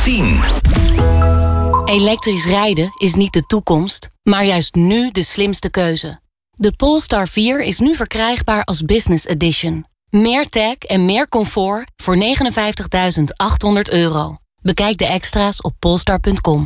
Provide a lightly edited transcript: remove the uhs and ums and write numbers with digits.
10. Elektrisch rijden is niet de toekomst, maar juist nu de slimste keuze. De Polestar 4 is nu verkrijgbaar als Business Edition. Meer tech en meer comfort voor €59.800. Bekijk de extra's op polestar.com.